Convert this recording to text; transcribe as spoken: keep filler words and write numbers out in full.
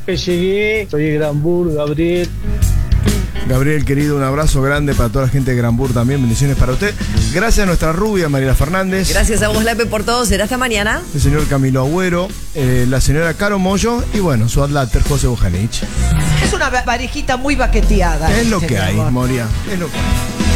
Que llegué, soy de Granbur, Gabriel. Gabriel, querido, un abrazo grande para toda la gente de Granbur también. Bendiciones para usted. Gracias a nuestra rubia, Mariela Fernández. Gracias a vos, Lape, por todo. Será hasta mañana. El señor Camilo Agüero, eh, la señora Caro Moyo y bueno, su adláter José Bujanich. Es una parejita muy baqueteada. Es lo este que hay, amor. Moria. Es lo que hay.